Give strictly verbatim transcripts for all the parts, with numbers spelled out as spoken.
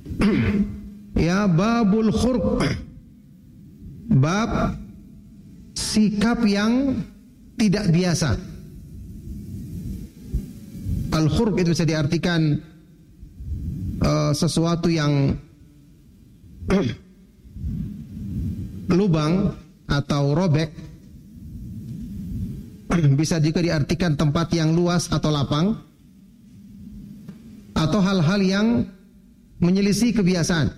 Ya, babul khurq, bab sikap yang tidak biasa. Al-khurq itu bisa diartikan uh, sesuatu yang lubang atau robek. Bisa juga diartikan tempat yang luas atau lapang, atau hal-hal yang menyelisih kebiasaan.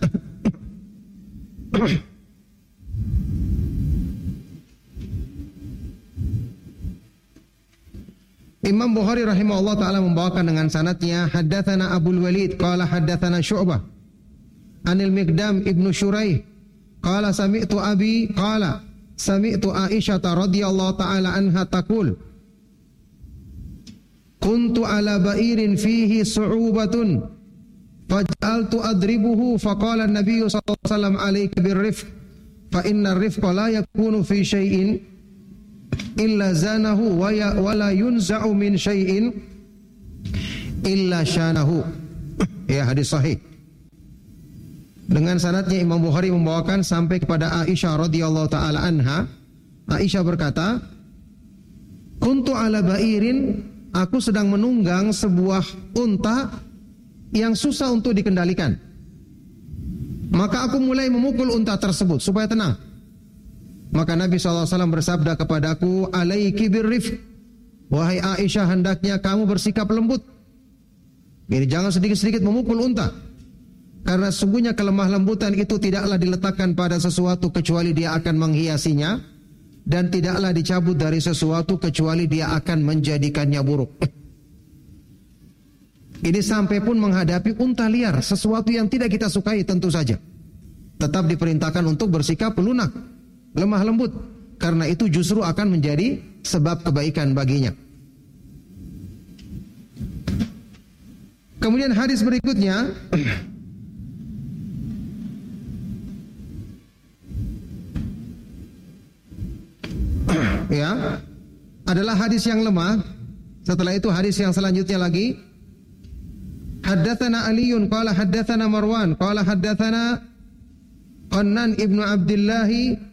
Imam Bukhari rahimahullah ta'ala membawakan dengan sanadnya, haddatsana Abul Walid qala haddatsana Syu'bah anil Miqdam ibnu Syuraih qala sami'tu abi qala sami'tu Aisyah radhiyallahu ta'ala anha taqul kuntu ala ba'irin fihi su'ubatun faj'altu adribuhu faqala an-nabiy sallallahu alaihi wasallam alayka birrifq fa inna ar-rifqa la yakunu fi syai'in illa zanahu wa ya wala yunza'u min syai'in illa syanahu. Ya, hadis sahih. Dengan sanadnya Imam Bukhari membawakan sampai kepada Aisyah radhiyallahu taala anha. Aisyah berkata, "Kuntu ala ba'irin, aku sedang menunggang sebuah unta yang susah untuk dikendalikan. Maka aku mulai memukul unta tersebut supaya tenang. Maka Nabi shallallahu alaihi wasallam bersabda kepadaku, alaiki birrifq, wahai Aisyah, hendaknya kamu bersikap lembut. Jadi jangan sedikit-sedikit memukul unta, karena sungguhnya kelemah lembutan itu tidaklah diletakkan pada sesuatu kecuali dia akan menghiasinya, dan tidaklah dicabut dari sesuatu kecuali dia akan menjadikannya buruk." Ini sampai pun menghadapi unta liar, sesuatu yang tidak kita sukai tentu saja, tetap diperintahkan untuk bersikap lunak, lemah lembut, karena itu justru akan menjadi sebab kebaikan baginya. Kemudian hadis berikutnya ya, adalah hadis yang lemah. Setelah itu hadis yang selanjutnya lagi, haddatsana Aliun qala haddatsana Marwan qala haddatsana Qannan ibnu Abdullah